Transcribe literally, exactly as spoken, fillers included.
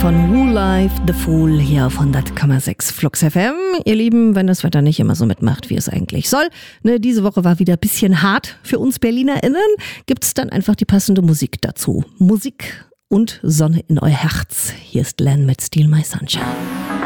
von Who Life the Fool hier auf hundert Komma sechs Flux F M. Ihr Lieben, wenn das Wetter nicht immer so mitmacht, wie es eigentlich soll, ne, diese Woche war wieder ein bisschen hart für uns BerlinerInnen, gibt's dann einfach die passende Musik dazu. Musik und Sonne in euer Herz. Hier ist Len mit Steal My Sunshine.